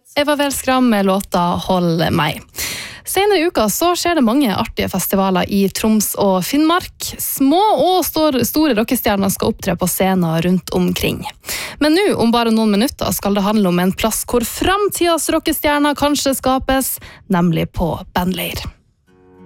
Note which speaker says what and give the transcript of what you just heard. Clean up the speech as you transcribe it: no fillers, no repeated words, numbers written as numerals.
Speaker 1: Eva Wellskram med låta Hold meg. Senere i uka så skjer det mange artige festivaler i Troms og Finnmark. Små og store rockestjerner skal opptre på scener rundt omkring. Men nå, om bare noen minutter, skal det handle om en plass hvor framtidens rockestjerner kanskje skapes, nemlig på bandleir.